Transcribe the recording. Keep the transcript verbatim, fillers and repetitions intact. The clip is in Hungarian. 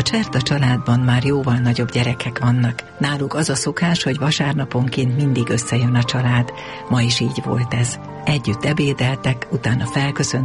Cserta családban már jóval nagyobb gyerekek vannak. Náluk az a szokás, hogy vasárnaponként mindig összejön a család. Ma is így volt ez. Együtt ebédeltek, utána felköszönt